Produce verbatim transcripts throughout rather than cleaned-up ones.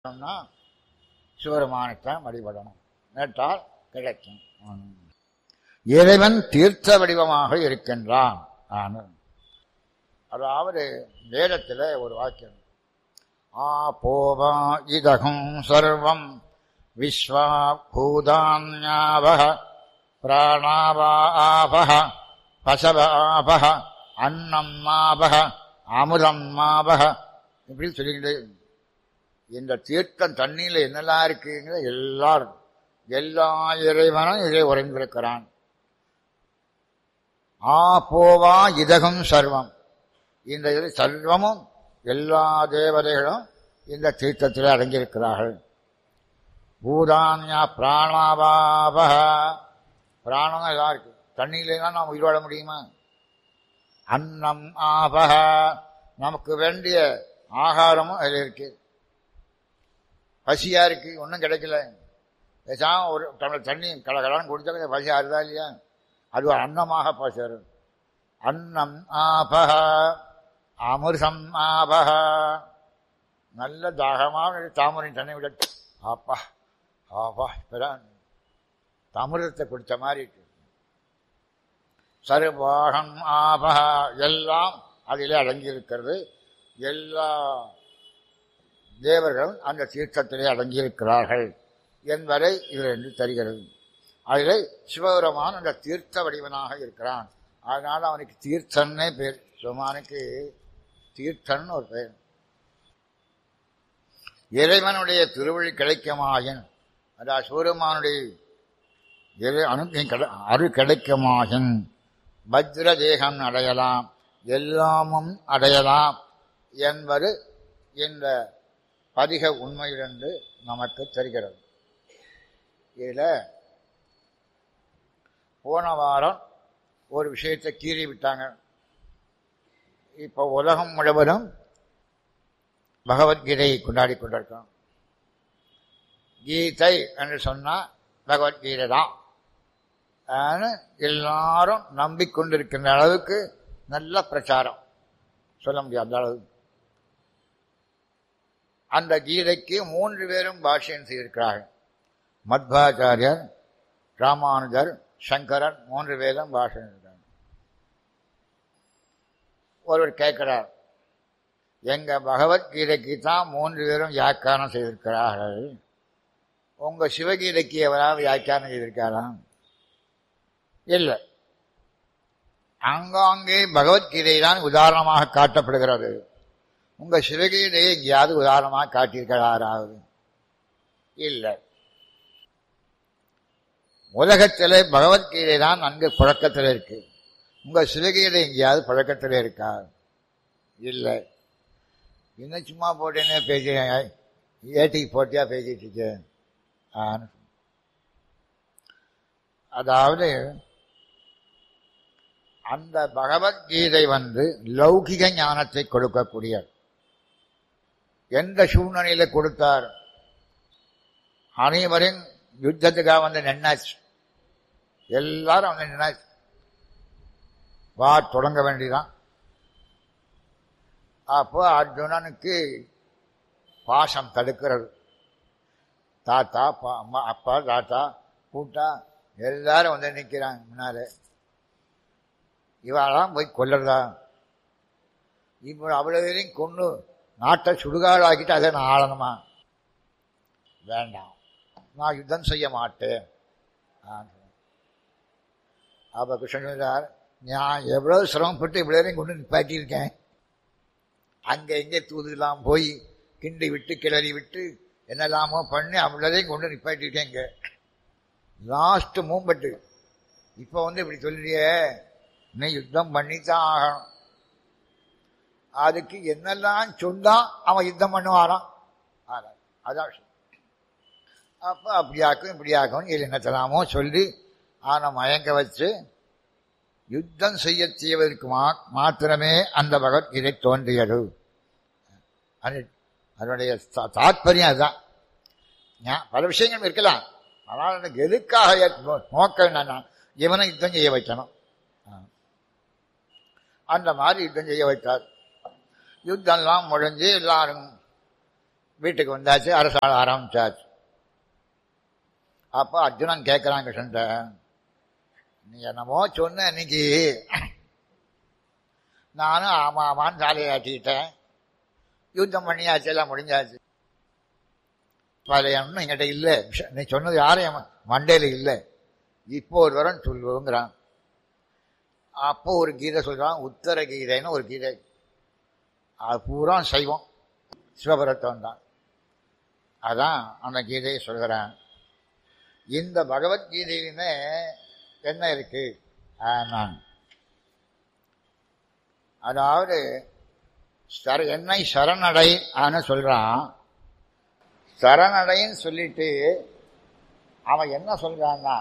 சிவபெருமானைத்தான் வழிபடணும். நேற்றால் கிடைக்கும். இறைவன் தீர்த்த வடிவமாக இருக்கின்றான். அதாவது வேதத்தில் ஒரு வாக்கியம், ஆ போவா இதகும் சர்வம் விஸ்வா பூதான்யாவஹ பிராணாவாபஹ பசவாபஹ அன்னம் மாபஹ அமுதம் மாபஹ இப்படி சொல்லிக்கிட்டு இந்த தீர்த்தம் தண்ணீர்ல என்னெல்லாம் இருக்குங்கிற எல்லாரும் எல்லா இறைவனும் இதை உறைந்திருக்கிறான். ஆ போவா இதகம் சர்வம், இந்த சர்வமும் எல்லா தேவதைகளும் இந்த தீர்த்தத்தில் அடங்கியிருக்கிறார்கள். பூதான்யா பிராணாபாபக, பிராணம் எல்லாம் இருக்கு. தண்ணீர்லாம் நாம் உயிர் வாழ முடியுமா? அன்னம் ஆபக, நமக்கு வேண்டிய ஆகாரமும் அதில் இருக்கு. பசியா இருக்கு, ஒன்றும் கிடைக்கல, பேசாம ஒரு டம்ளர் தண்ணி கலகலான்னு குடிச்சா பசி ஆறுதா இல்லையா? அது ஒரு அன்னமாக பசரு. அன்னம் ஆபக அமிர்தம் ஆபக, நல்ல தாகமாக தாமரை தண்ணி விட ஆப்பா ஆப்பா இப்பதான் அமிர்தத்தை குடித்த மாதிரி இருக்கு. சர்வாகம் ஆபக, எல்லாம் அதிலே அடங்கியிருக்கிறது. எல்லா தேவர்களும் அந்த தீர்த்தத்திலே அடங்கியிருக்கிறார்கள் என்பதை இதிலிருந்து தருகிறது. அதில் சிவபெருமான் அந்த தீர்த்த வடிவனாக இருக்கிறான். அதனால அவனுக்கு தீர்த்தன்னே பேர். சிவமானுக்கு தீர்த்தன் ஒரு பெயர். இறைவனுடைய திருவழி கிடைக்குமாயின், அதாவது சிவபெருமானுடைய அரு கிடைக்குமாயின் பத்ர தேகம் அடையலாம், எல்லாமும் அடையலாம் என்பது இந்த பதிக உண்மையிலிருந்து நமக்கு தெரிகிறது. இதில் போன வாரம் ஒரு விஷயத்தை கீறி விட்டாங்க. இப்போ உலகம் முழுவதும் பகவத்கீதையை கொண்டாடி கொண்டிருக்கோம். கீதை என்று சொன்னால் பகவத்கீதை தான் எல்லாரும் நம்பிக்கொண்டிருக்கின்ற அளவுக்கு நல்ல பிரச்சாரம் சொல்ல முடியாது. அந்த அளவு அந்த கீதைக்கு மூன்று பேரும் பாஷ்யம் செய்திருக்கிறார்கள். மத்வாச்சாரியர், ராமானுஜர், சங்கரன் மூன்று பேரும் பாஷ்யம் செய்கிறார். ஒருவர் கேட்கிறார், எங்க பகவத்கீதைக்கு தான் மூன்று பேரும் வியாக்கியானம் செய்திருக்கிறார்கள், உங்க சிவகீதைக்கு எவராவது வியாக்கியானம் செய்திருக்காராம்? இல்லை. அங்காங்கே பகவத்கீதை தான் உதாரணமாக காட்டப்படுகிறது. உங்க சிவகீதையை எங்கேயாவது உதாரணமாக காட்டியிருக்கிறாராவது? இல்லை. உலகத்திலே பகவத்கீதை தான் நன்கு புழக்கத்தில் இருக்கு. உங்க சிவகீதை எங்கேயாவது புழக்கத்தில் இருக்கா? இல்லை. இன்னும் சும்மா போட்டேன்னே பேசி ஏட்டிக்கு போட்டியா பேசிட்டு இருக்கேன். அதாவது அந்த பகவத்கீதை வந்து லௌகிக ஞானத்தை கொடுக்கக்கூடிய, எந்த சூழ்நிலையில கொடுத்தார்? அனைவரும் யுத்தத்துக்காக வந்து நின்னாச்சு, எல்லாரும் வந்து நின்னாச்சு, வா தொடங்க வேண்டிதான். அப்போ அர்ஜுனனுக்கு பாசம் தடுக்கிறது. தாத்தா அம்மா அப்பா தாத்தா கூட்டா எல்லாரும் வந்து நிற்கிறாங்க முன்னாலே. இவாளாம் போய் கொல்லறதா? இப்போ அவ்வளவையும் கொண்டு நாட்டை சுடுகாடாக்கிட்டு அதை நான் ஆளணுமா? வேண்டாம், நான் யுத்தம் செய்ய மாட்டேன். அப்ப கிருஷ்ணன் சொல்றார், நான் எவ்வளவு சிரமப்பட்டு இவ்வளவு கொண்டு நிப்பாட்டியிருக்கேன், அங்கே எங்கே தூதுலாம் போய் கிண்டி விட்டு கிளறி விட்டு என்னெல்லாமோ பண்ணி அவ்வளோதையும் கொண்டு நிப்பாட்டியிருக்கேன். இங்கே லாஸ்ட் மூமெண்ட் இப்போ வந்து இப்படி சொல்லியே, நீ யுத்தம் பண்ணித்தான் ஆகணும். அதுக்கு என்னெல்லாம் சொன்னா அவன் யுத்தம் பண்ணுவாரான். அதான் விஷயம். அப்போ அப்படியாக்கும் இப்படியாக்கும் இது என்னத்தலாமோ சொல்லி அவனை மயங்க வச்சு யுத்தம் செய்ய செய்வதற்கு மா மாத்திரமே அந்த பகவத்கீதை தோன்றியது. அதனுடைய தாற்பயம் அதுதான். பல விஷயங்கள் இருக்கலாம், ஆனால் எனக்கு எதுக்காக நோக்கம் என்னன்னா இவனை யுத்தம் செய்ய வைக்கணும். அந்த மாதிரி யுத்தம் செய்ய வைத்தார். யுத்தம்லாம் முடிஞ்சு எல்லாரும் வீட்டுக்கு வந்தாச்சு, அரசாள ஆரம்பிச்சாச்சு. அப்ப அர்ஜுனன் கேட்கிறான் கிருஷ்ணன்ட்ட, நீ என்னமோ சொன்ன இன்னைக்கு, நானும் ஆமா ஆமான்னு சாலையை ஆட்டிக்கிட்டேன், யுத்தம் பண்ணியாச்சு, எல்லாம் முடிஞ்சாச்சு. பழையன்னு என்கிட்ட இல்லை, நீ சொன்னது யாரும் மண்டையில இல்லை, இப்போ ஒரு வரம் சொல்லுங்கிறான். அப்போ ஒரு கீதை சொல்றான், உத்தர கீதைன்னு ஒரு கீதை. அது பூரா சைவம், சிவபரத்தம் தான். அதான் அந்த கீதையை சொல்கிறான். இந்த பகவத்கீதையிலுமே என்ன இருக்கு? நான் அதாவது என்னை சரணடை ஆன சொல்றான். சரணடைன்னு சொல்லிட்டு அவன் என்ன சொல்றான்னா,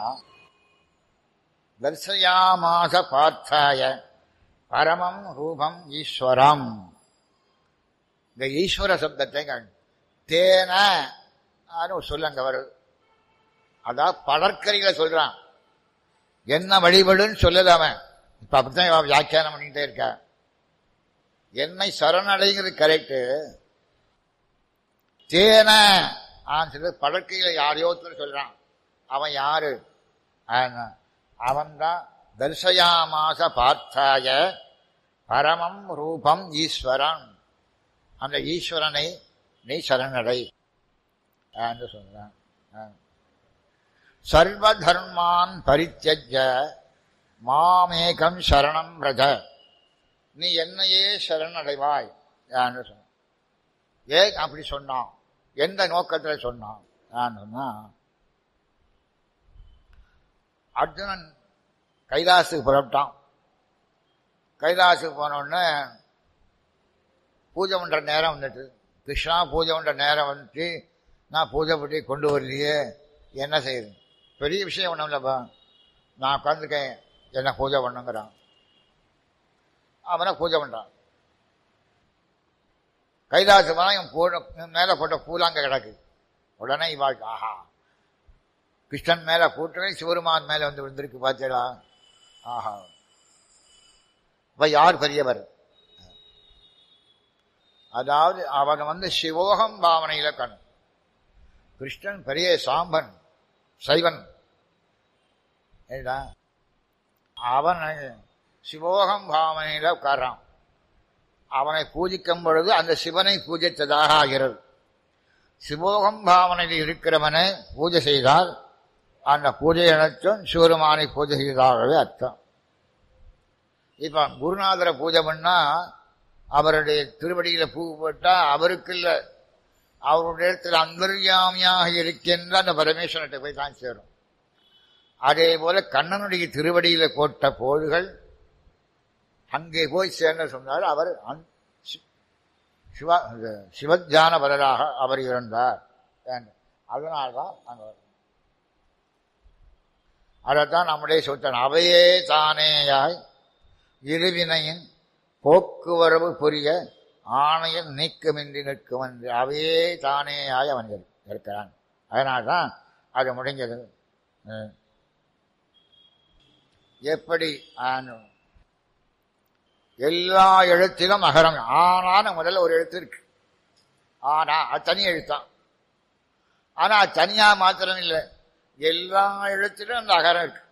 தர்சயாமாச பார்த்தாய பரமம் ரூபம் ஈஸ்வரம். இந்த ஈஸ்வர சப்தத்தை தேன சொல்லுங்க வருது. அதான் படற்கரிகளை சொல்றான். என்ன வழிபடுன்னு சொல்லல அவன். இப்ப அப்படித்தான் வியாக்கியானம் பண்ணிட்டே இருக்க. என்னை சரணடைங்கிறது கரெக்டு. தேன சொல்லி படற்கையில யாரையோ சொல்றான். அவன் யாரு? அவன்தான் தர்சயாமாச பார்த்தாய பரமம் ரூபம் ஈஸ்வரன். அந்த ஈஸ்வரனை நீ சரணடை என்று சொல்றான். சர்வ தர்மான் பரித்யஜ்ய மாமேகம் சரணம் ரஜ. நீ என்னையே சரணடைவாய் என்று சொன்ன. ஏன் அப்படி சொன்னான்? எந்த நோக்கத்தில் சொன்னான்? சொன்னா, அர்ஜுனன் கைலாசுக்கு புறப்பட்டான். கைலாசுக்கு போனோடனே பூஜை பண்ற நேரம் வந்துட்டு, கிருஷ்ணா பூஜை பண்ற நேரம் வந்துட்டு, நான் பூஜை பண்ணி கொண்டு வரலையே, என்ன செய்யுது? பெரிய விஷயம் ஒன்றும் இல்லைப்பா, நான் உட்காந்துருக்கேன், என்ன பூஜை பண்ணுங்கிறான். அவனை பூஜை பண்றான். கைலாசு போனா இவன் போட மேல போட்ட பூலாங்க கிடக்கு. உடனே இவாள், ஆஹா, கிருஷ்ணன் மேல கூட்டவே சிவருமான் மேல வந்து விழுந்திருக்கு பார்த்தேடா. ஆஹா, இப்ப யார் பெரியவர்? அதாவது அவன் வந்து சிவோகம் பாவனையில கண். கிருஷ்ணன் பெரிய சாம்பன், சைவன். அவன் சிவோகம் பாவனையில உட்கார்றான். அவனை பூஜிக்கும் பொழுது அந்த சிவனை பூஜித்ததாக ஆகிறது. சிவோகம் பாவனையில் இருக்கிறவனை பூஜை செய்தால் அந்த பூஜை அனைத்தும் சிவருமானை பூஜை செய்ததாகவே அர்த்தம். இப்ப குருநாதரை பூஜை பண்ணா அவருடைய திருவடியில பூ போட்டா அவருக்கு இல்ல, அவருடைய இடத்துல அந்தர்யாமியாக இருக்கின்ற அந்த பரமேஸ்வரத்தை போய் தான் சேரும். அதே போல கண்ணனுடைய திருவடியில போட்ட போதுகள் அங்கே போய் சேர்ந்த சொன்னார். அவர் சிவ சிவஜான பலராக அவர் இருந்தார். அதனால்தான் அங்க அதைத்தான் நம்முடைய சொல்றான். அவையே தானேயாய் இருவினையின் போக்குவரவு புரிய ஆணையம் நீக்கமின்றி நிற்கும் என்று அவையே தானேயாய் அவன் இருக்கிறான். அதனால்தான் அது முடிஞ்சது. எப்படி எல்லா எழுத்திலும் அகரம். ஆனான முதல்ல ஒரு எழுத்து இருக்கு. ஆனா அது தனி எழுத்தான். ஆனா அது தனியா மாத்திரம் இல்லை, எல்லா எழுத்திலும் அந்த அகரம் இருக்கு.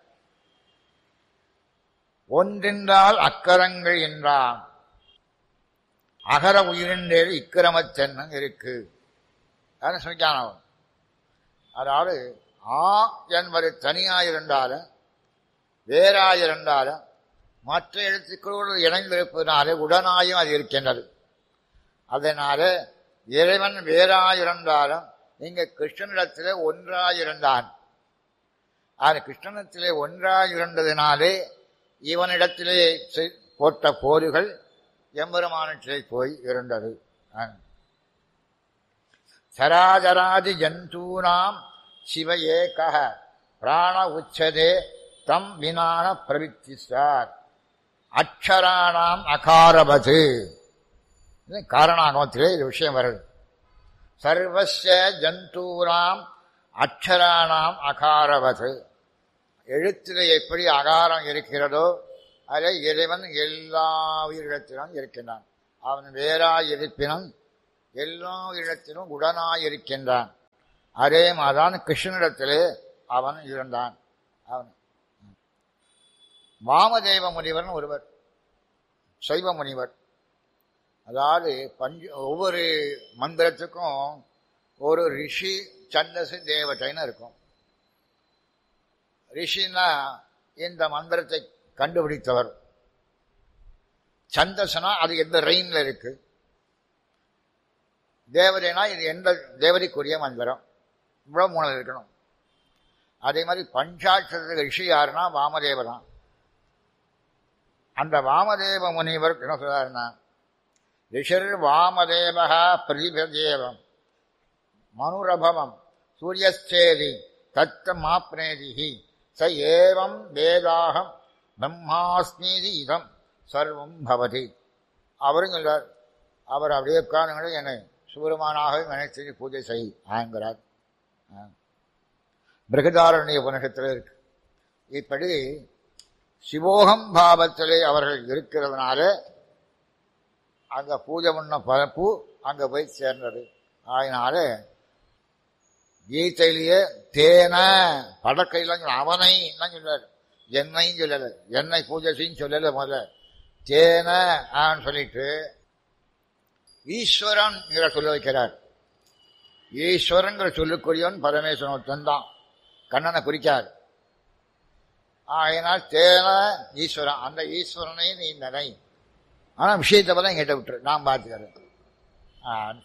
ஒன்றென்றால் அக்கரங்கள் என்றான் அகர உயிரின்றே இக்கிரமத்தென்னும் இருக்கு சொல்லிக்கான. அதாவது ஆ என்பது தனியாயிருந்தாலும் வேறாயிருந்தாலும் மற்ற எழுத்துக்களோடு இணைந்திருப்பதனாலே உடனாயும் அது இருக்கின்றது. அதனால இறைவன் வேறாயிருந்தாலும் இங்க கிருஷ்ணனிடத்திலே ஒன்றாயிருந்தான். அது கிருஷ்ணனிடத்திலே ஒன்றாயிருந்ததினாலே இவனிடத்திலே போட்ட போர்கள் எம்பெருமானத்திலே போய் இருந்தது. சராஜராதி ஜந்தூனாம் சிவ ஏக பிராண உச்சதே தம் வினான பிரவித்தி சார் அக்ஷராணாம் அகாரபது. காரணாகமத்திலே இது விஷயம் வருது. சர்வஸ்ய ஜந்தூனாம் அக்ஷராணாம் அகாரபது. எழுத்திலே எப்படி அகாரம் இருக்கிறதோ அதில் இறைவன் எல்லா உயிரிடத்திலும் இருக்கின்றான். அவன் வேறாய் இருப்பினும் எல்லா இடத்திலும் உடனாயிருக்கின்றான். அதே மாதிரிதான் கிருஷ்ணனிடத்திலே அவன் இருந்தான். அவன் வாமதேவ முனிவர்னு ஒருவர், சைவ முனிவர். அதாவது பஞ்ச ஒவ்வொரு மந்திரத்துக்கும் ஒரு ரிஷி சந்தசு தேவதைன்னு இருக்கும். ரிஷினா இந்த மந்திரத்தை கண்டுபிடித்தவர். சந்தசனா அது எந்த ரெயின்ல இருக்கு. தேவதைனா இது எந்த தேவதைக்குரிய மந்திரம், இவ்வளவு மூணு இருக்கணும். அதே மாதிரி பஞ்சாட்சர ரிஷி யாருன்னா வாமதேவதான். அந்த வாமதேவ முனிவர் என்ன சொல்றாருன்னா, ரிஷர் வாமதேவா பிரதிபதேவம் மனுரபவம் சூரியஸ்தேதி தத்த மாப்னேதிஹி ச ஏவம் வேதாகம் பிரம்மாஸ்மீதி இதம் சர்வம் பவதி. அவரும் சொல்றார். அவர் அப்படியே உட்கார்ந்து என்னை சூரமானாக நினைத்து பூஜை செய் ஆங்கிறார். பிருகதாரண்ய உபனிஷத்தில் இருக்கு. இப்படி சிவோகம் பாவத்திலே அவர்கள் இருக்கிறதுனால அங்க பூஜை பண்ண பரப்பு அங்க போய் சேர்ந்தது. அதனால கீதையிலேயே தேன படக்கையில் அவனை தான் சொல்லாரு, என்னையும் சொல்லல, என்னை பூஜை செய்யும் சொல்லல. முதல்ல தேன ஆன்னு சொல்லிட்டு ஈஸ்வரன் சொல்ல வைக்கிறார். ஈஸ்வரன் சொல்லுக்குரியவன் பரமேஸ்வரன் தான், கண்ணனை குறிக்கார். ஆயினால் தேன ஈஸ்வரன், அந்த ஈஸ்வரனை நீ நினை, ஆனா விஷயத்தை பதான் கேட்ட விட்டுரு, நான் பார்த்துக்கிறேன்.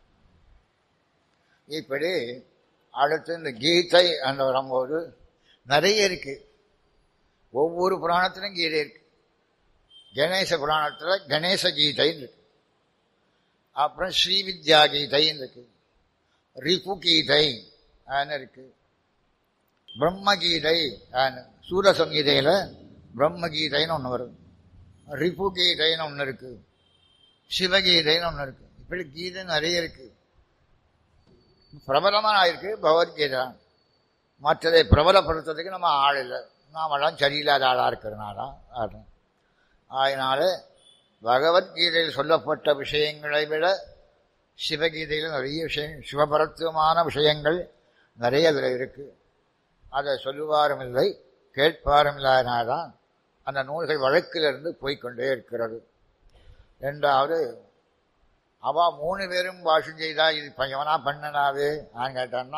இப்படி அடுத்து இந்த கீதை அந்த வரும்போது நிறைய இருக்கு. ஒவ்வொரு புராணத்திலும் கீதை இருக்கு. கணேச புராணத்துல கணேச கீதைன்னு இருக்கு. அப்புறம் ஸ்ரீவித்யா கீதைன்னு இருக்கு. ரிபு கீதை இருக்கு. பிரம்ம கீதை, சூரசங்கீதையில பிரம்ம கீதைன்னு ஒண்ணு வருது. ரிபு கீதைன்னு ஒண்ணு இருக்கு. சிவகீதைன்னு ஒண்ணு இருக்கு. இப்படி கீதை நிறைய இருக்கு. பிரபலமான ஆயிருக்கு பகவத்கீதை. மற்றதை பிரபலப்படுத்துறதுக்கு நம்ம ஆள் இல்லை, நாமெல்லாம் சரியில்லாத ஆளா இருக்கிறதுனால. அதனால பகவத்கீதையில் சொல்லப்பட்ட விஷயங்களை விட சிவகீதையில் நிறைய விஷயம், சிவபரத்துவமான விஷயங்கள் நிறைய அதில் இருக்கு. அதை சொல்லுவாரும் இல்லை, கேட்பாரும் இல்லாதனால்தான் அந்த நூல்கள் வழக்கிலிருந்து போய்கொண்டே இருக்கிறது. ரெண்டாவது, அவ மூணு பேரும் பாஷம் செய்தா இது எவனா பண்ணனாவே நான் கேட்டான்னா,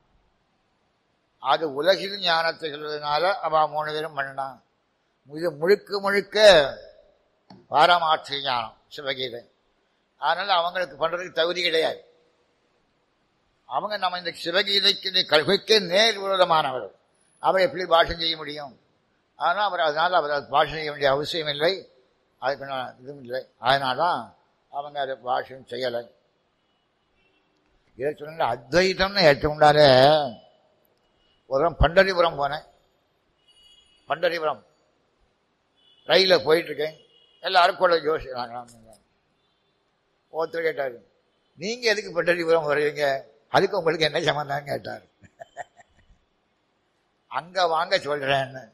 அது உலகில் ஞானத்தை சொல்வதனால அவ மூணு பேரும் பண்ணனான். இது முழுக்க முழுக்க பாரமாட்சி ஞானம் சிவகீதை. அதனால அவங்களுக்கு பண்றதுக்கு தகுதி கிடையாது. அவங்க நம்ம இந்த சிவகீதைக்கு கல்விக்கு நேர் விரோதமானவர். அவர் எப்படி பாஷம் செய்ய முடியும்? ஆனால் அவர் அதனால அவர் பாஷம் செய்ய வேண்டிய அவசியம் இல்லை, அதுக்கு இதுவும் இல்லை. அதனால்தான் அவங்க அதை பாஷம் செய்யலை. இதை சொன்ன அத்வைதம்னு ஏற்றுக்கொண்டால ஒரு பண்டரிபுரம் போனேன். பண்டரிபுரம் ரயில போயிட்டு இருக்கேன். எல்லாரும் கூட யோசிக்கிறாங்க. ஒருத்தர் கேட்டாரு, நீங்க எதுக்கு பண்டரிபுரம் வருவீங்க, அதுக்கு உங்களுக்கு என்ன சம்பந்தம் கேட்டார். அங்க வாங்க சொல்றேன்னு.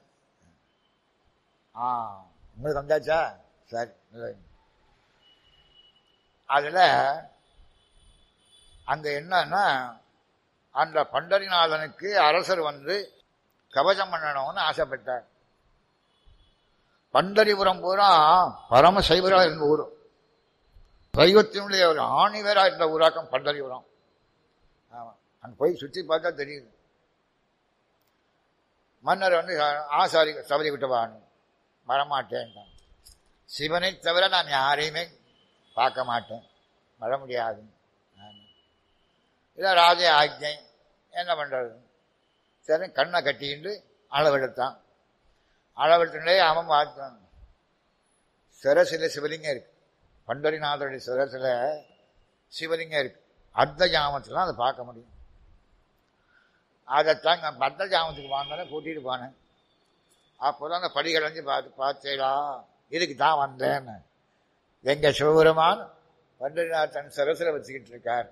ஆ உங்களுக்கு வந்தாச்சா? சரி. அதுல அங்க என்னன்னா, அந்த பண்டரிநாதனுக்கு அரசர் வந்து கவசம் பண்ணணும்னு ஆசைப்பட்டார். பண்டரிபுரம் பூரா பரம சைவரா இருந்த ஊர், சைவத்தினுடைய ஒரு ஆணிவரா இருந்த ஊராக்கம் பண்டரிபுரம். ஆமா, அங்க போய் சுற்றி பார்த்தா தெரியுது. மன்னர் வந்து ஆசாரி சபரி விட்டவான் வரமாட்டேன், சிவனை தவிர நான் யாரையுமே பார்க்க மாட்டேன், வர முடியாது. இதான் ராஜ ஆஜ்ஞை, என்ன பண்றது? சரி, கண்ணை கட்டிக்கிட்டு அளவெடுத்தான். அளவெடுத்துட்டே அவன் பார்த்தான். சிரசில சிவலிங்கம் இருக்கு. பண்டரிநாதருடைய சிரசில சிவலிங்கம் இருக்கு. அர்த்த ஜாமத்துல அதை பார்க்க முடியும். அதைத்தான் அர்த்த ஜாமத்துக்கு வாங்கின கூட்டிட்டு போனேன். அப்போதான் அந்த படிகளஞ்சு பார்த்து பார்த்தேடா, இதுக்கு தான் வந்தேன்னு. எங்க சிவபெருமான் பண்டரிநாத் தன் சிரசில வச்சுக்கிட்டு இருக்கார்.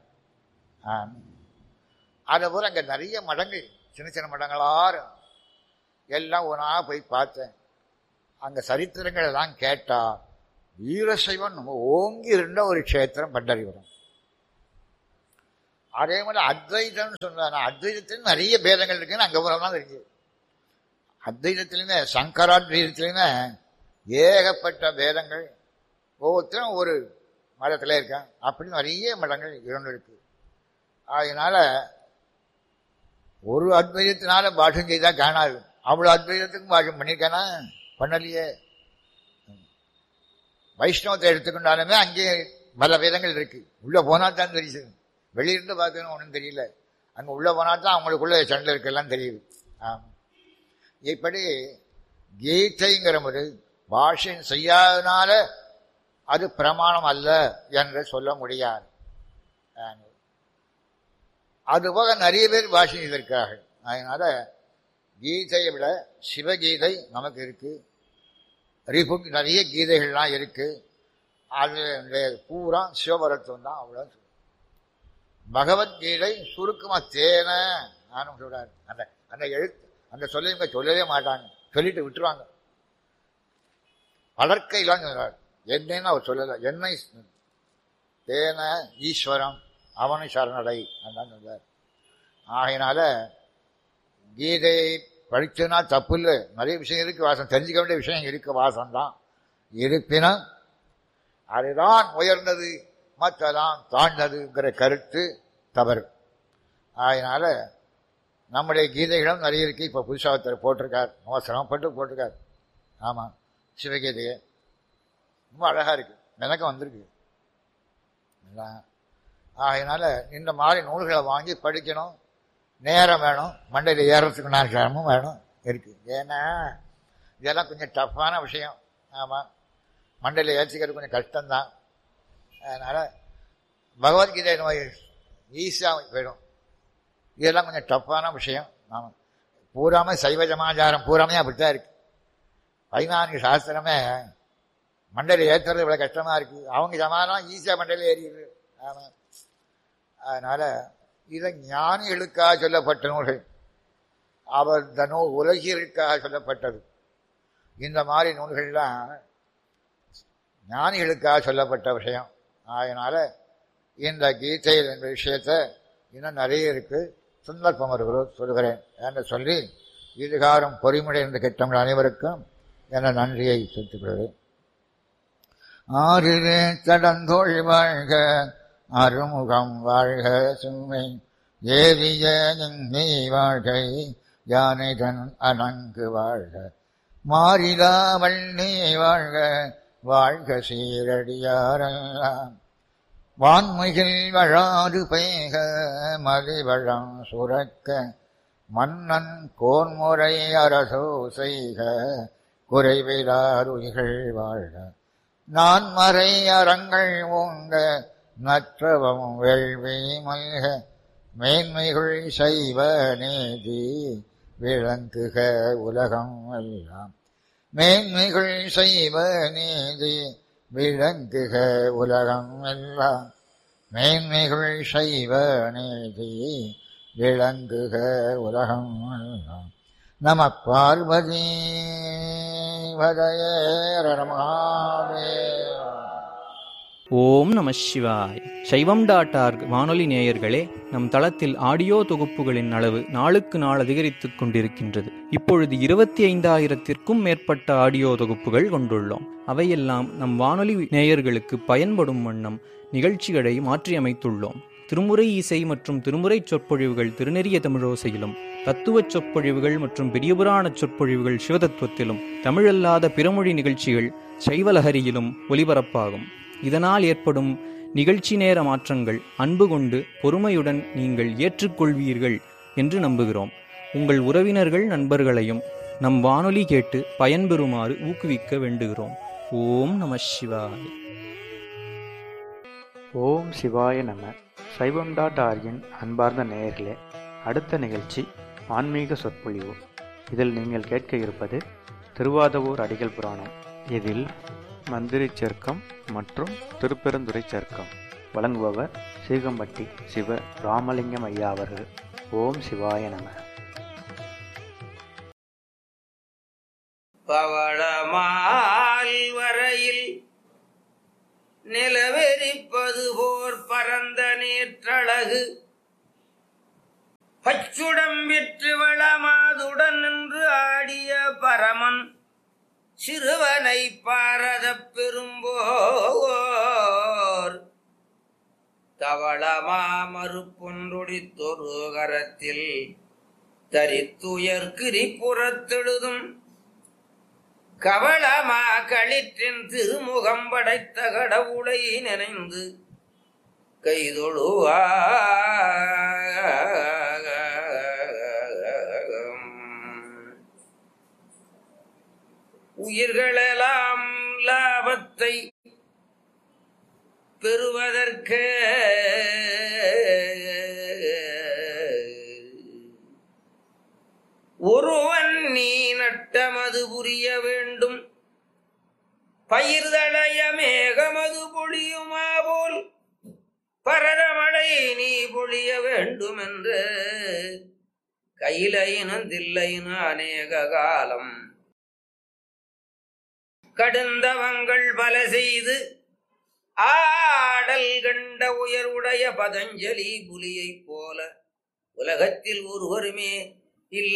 அதை போல அங்க நிறைய மடங்கள், சின்ன சின்ன மடங்களாரு எல்லாம் ஒன்னா போய் பார்த்தேன். அங்க சரித்திரங்கள் எல்லாம் கேட்டா வீரசைவன் ஓங்கி இருந்த ஒரு கஷேத்திரம் பண்டரிபுரம். அதே மாதிரி அத்வைதம்னு சொன்னாங்க. அத்வைதத்தில் நிறைய பேதங்கள் இருக்குன்னு அங்க போறோம்னா இருக்கு. அத்வைதத்திலுமே சங்கராத்வைதத்திலுமே ஏகப்பட்ட பேதங்கள், ஒவ்வொருத்தரும் ஒரு மதத்துல இருக்காங்க. அப்படி நிறைய மதங்கள் இரண்டு இருக்கு. அதனால ஒரு அத்வைதத்தினால பாஷம் செய்தா காணாது. அவ்வளவு அத்வைதத்துக்கும் பாஷம் பண்ணிருக்கானா? பண்ணலையே. வைஷ்ணவத்தை எடுத்துக்கொண்டாலுமே அங்கே பல வேதங்கள் இருக்கு. உள்ள போனா தான் தெரியுது. வெளியிருந்து பார்க்கணும் ஒன்றும் தெரியல. அங்க உள்ள போனா தான் அவங்களுக்குள்ள சண்டை இருக்கெல்லாம் தெரியுது. ஆமா. இப்படி கீதைங்கிற ஒரு பாஷையும் செய்யாதனால அது பிரமாணம் அல்ல என்று சொல்ல முடியாது. அதுபோக நிறைய பேர் பாஷை செய்திருக்கார்கள். அதனால கீதையை விட சிவகீதை நமக்கு இருக்கு. ரிபுக்கு நிறைய கீதைகள்லாம் இருக்கு. அது பூரா சிவபரத்துவம் தான். அவ்வளவு பகவத்கீதை சுருக்கமா தேன நானும் சொல்றாரு. அந்த அந்த எழுத்து அந்த சொல்ல இவங்க சொல்லவே மாட்டாங்க, சொல்லிட்டு விட்டுருவாங்க. வளர்க்கையிலாம் சொல்றாரு. என்னன்னு அவர் சொல்லல. என்னை தேன ஈஸ்வரம் அவனை சரணடை அதான் சொல்றார். ஆகையினால கீதையை படிச்சதுனா தப்பு இல்லை. நிறைய விஷயம் இருக்கு, வாசம் தெரிஞ்சுக்க வேண்டிய விஷயம் இருக்கு, வாசம் தான். இருப்பினும் அதுதான் உயர்ந்தது, மற்றதான் தாழ்ந்ததுங்கிற கருத்து தவறு. அதனால நம்முடைய கீதைகளும் நிறைய இருக்கு. இப்ப புதுசாக போட்டிருக்கார், சிரமப்பட்டு போட்டிருக்கார். ஆமா, சிவகீதையை ரொம்ப அழகா இருக்கு, எனக்கு வந்திருக்கு. ஆகையினால இந்த மாதிரி நூல்களை வாங்கி படிக்கணும். நேரம் வேணும், மண்டையில் ஏறத்துக்கு நேரமும் வேணும் இருக்கு. ஏன்னா இதெல்லாம் கொஞ்சம் டஃப்பான விஷயம். ஆமாம், மண்டையில் ஏற்றிக்கிறது கொஞ்சம் கஷ்டம்தான். அதனால பகவத்கீதை ஈஸியாக போயிடும். இதெல்லாம் கொஞ்சம் டஃப்பான விஷயம். ஆமாம், பூராமே சைவ சமாச்சாரம் பூராமே அப்படித்தான் இருக்கு. பதினான்கு சாஸ்திரமே மண்டையில் ஏற்றுறது இவ்வளோ கஷ்டமா இருக்கு. அவங்க சமாதானம் ஈஸியாக மண்டையில் ஏறிடுது. ஆமாம், அதனால இதை ஞானிகளுக்காக சொல்லப்பட்ட நூல்கள், அவர் இந்த நூல் உலகிற்காக சொல்லப்பட்டது. இந்த மாதிரி நூல்கள்லாம் ஞானிகளுக்காக சொல்லப்பட்ட விஷயம். அதனால இந்த கீதையில் என்ற விஷயத்த இன்னும் நிறைய இருக்கு. சந்தர்ப்பம் வருகிறோம் சொல்கிறேன் என்று சொல்லி இதுகாரம் பொறிமுறை என்று கேட்டவர்கள் அனைவருக்கும் என நன்றியை செலுத்துகிறேன். ஆறிலே தடந்தோள் வாழ்க, அருமுகம் வாழ்க, சுமை ஏவிய நீ வாழ்கை, யானைதன் அணங்கு வாழ்க, மாறிலா வள்ளி வாழ்க, வாழ்க சீரடியாரெல்லாம், வான்மைகள் வழாது பெய்க, மலிவழம் சுரக்க, மன்னன் கோன்முறை அரசோ செய்க, குறைவிலாருயிர்கள் வாழ்க, நான் மறை அறங்கள் ஓங்க, நற்றவம் வேள்வி மல்க, மேன்மைகள் செய்வ நீதி விளங்குக உலகம் எல்லாம், மேன்மைகள் செய்வ நீதி விளங்குக உலகம் எல்லாம், மேன்மைகள் செய்வ நீதி விளங்குக உலகம் எல்லாம். நம பார்வதி வதயே ரமஹாவே. ஓம் நம சிவாய். சைவம் டாட் ஆர்க் வானொலி நேயர்களே, நம் தளத்தில் ஆடியோ தொகுப்புகளின் அளவு நாளுக்கு நாள் அதிகரித்துக் கொண்டிருக்கின்றது. இப்பொழுது இருபத்தி ஐந்தாயிரத்திற்கும் மேற்பட்ட ஆடியோ தொகுப்புகள் கொண்டுள்ளோம். அவையெல்லாம் நம் வானொலி நேயர்களுக்கு பயன்படும் வண்ணம் நிகழ்ச்சிகளை மாற்றியமைத்துள்ளோம். திருமுறை இசை மற்றும் திருமுறை சொற்பொழிவுகள் திருநெறிய தமிழோசையிலும், தத்துவச் சொற்பொழிவுகள் மற்றும் பெரியபுராண சொற்பொழிவுகள் சிவதத்துவத்திலும், தமிழல்லாத பிறமொழி நிகழ்ச்சிகள் சைவலஹரியிலும் ஒலிபரப்பாகும். இதனால் ஏற்படும் நிகழ்ச்சி நேர மாற்றங்கள் அன்பு கொண்டு பொறுமையுடன் நீங்கள் ஏற்றுக்கொள்வீர்கள் என்று நம்புகிறோம். உங்கள் உறவினர்கள் நண்பர்களையும் நம் வானொலி கேட்டு பயன்பெறுமாறு ஊக்குவிக்க வேண்டுகிறோம். ஓம் நம சிவாய. ஓம் சிவாய நம. சைவம் டாட் ஆர்கின் அன்பார்ந்த நேயர்களே, அடுத்த நிகழ்ச்சி ஆன்மீக சொற்பொழிவு. இதில் நீங்கள் கேட்க இருப்பது திருவாதவூர் அடிகள் புராணம். இதில் மந்திரி சர்க்கம் மற்றும் திருப்பெருந்துறை சர்க்கம். வழங்குபவர் சீகம்பட்டி சிவ ராமலிங்கம் ஐயா அவர்கள். ஓம் சிவாய நம. பவளமால் வரையில் நிலவெறிப்பது போர் பரந்த நேற்றழகு அச்சுடம் விற்று வளமாதுடன் நின்று ஆடிய பரமன் சிறுவனை பாரத பெரும்போர் தவளமா மறுப்பொன்றொடித்தொரு கரத்தில் தரித்துயர் கிரிபுறத்தெழுதும் கவளமா களிற்றின் திருமுகம் படைத்த கடவுளை நினைந்து கைதொழுவா உயிர்களெல்லாம் லாபத்தை பெறுவதற்கு ஒருவன் நீ நட்டமது புரிய வேண்டும் பயிர்தளைய மேகமது பொழியுமா போல் பரதமழை நீ பொழிய வேண்டும் என்று கையிலினந்தில்லைன அநேக காலம் கடுந்தவங்கள் பல செய்து ஆடல் கண்ட உயர்வுடைய பதஞ்சலி புலியைப் போல உலகத்தில் ஒருவருமே இல்லை.